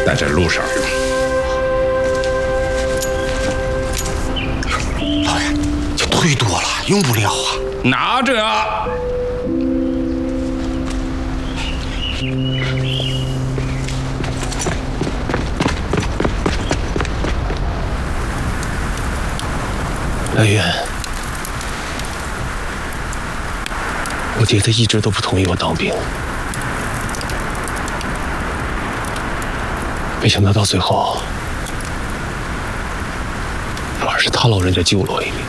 带在路上用。 老爷，这忒多了，用不了啊。 拿着。 来源，我爹他一直都不同意我当兵，没想到到最后，反而是他老人家救了我一命。